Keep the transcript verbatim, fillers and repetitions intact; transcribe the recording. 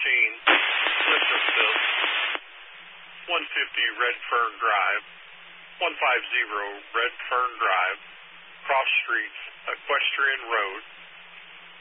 fourteen, Clifton, one fifty Red Fern Drive, one fifty Red Fern Drive, cross streets, Equestrian Road,